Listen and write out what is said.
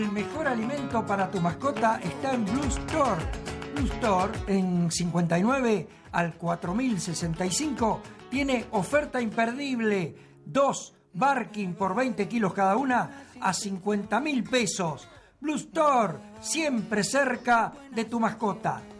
El mejor alimento para tu mascota está en Blue Store. Blue Store, en 59 al 4065, tiene oferta imperdible. 2 Barking por 20 kilos cada una a 50.000 pesos. Blue Store, siempre cerca de tu mascota.